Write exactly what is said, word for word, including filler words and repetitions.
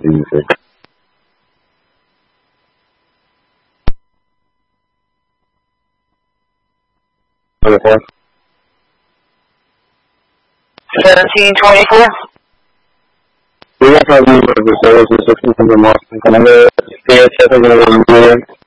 easy. seventeen twenty-four. We got probably the services sixteen hundred miles. I'm going to stay at seven